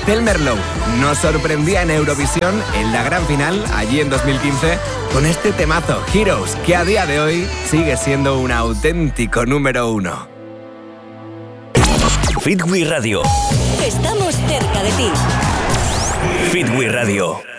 Estelle Merlot nos sorprendía en Eurovisión en la gran final, allí en 2015, con este temazo Heroes, que a día de hoy sigue siendo un auténtico número 1. Fit We Radio. Estamos cerca de ti. Fit We Radio.